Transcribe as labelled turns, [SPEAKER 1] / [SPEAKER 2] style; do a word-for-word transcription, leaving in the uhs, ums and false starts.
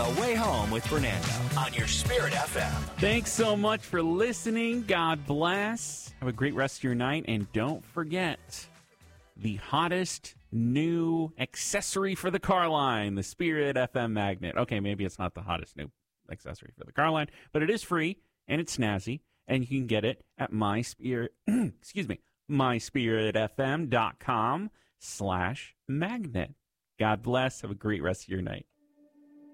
[SPEAKER 1] The Way Home with Fernando on your Spirit F M.
[SPEAKER 2] Thanks so much for listening. God bless. Have a great rest of your night. And don't forget the hottest new accessory for the car line, the Spirit F M magnet. Okay, maybe it's not the hottest new accessory for the car line, but it is free and it's snazzy, and you can get it at my spirit excuse me my spirit f m dot com slash magnet. God bless. Have a great rest of your night.